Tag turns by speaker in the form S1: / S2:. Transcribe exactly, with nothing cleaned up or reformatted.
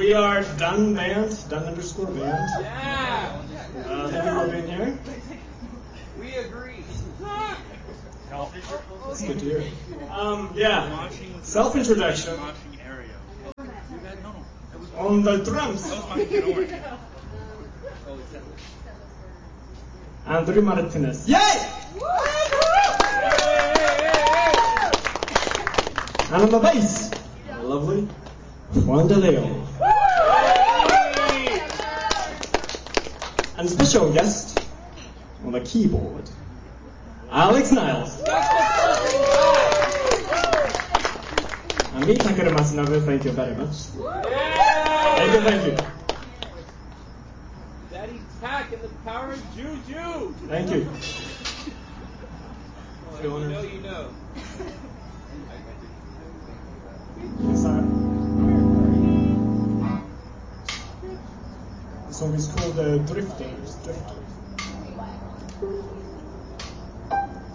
S1: We are Dun Band, Dun underscore Band.
S2: Yeah.
S1: Uh, thank you for being here.
S2: We agree.
S1: It's good to hear. Um, yeah. Self-introduction. On the drums. Andrew Martinez. Yay! And on the bass, the lovely Juan De Leon. And special guest on the keyboard, Alex Niles. And me, Takeru Matsunobu, thank you very much. Thank you, thank you.
S2: Daddy Tack and the power of Juju.
S1: Thank you.
S2: Oh, you know, you know.
S1: Yes, sir. The song is called uh, Drifters. Drifters.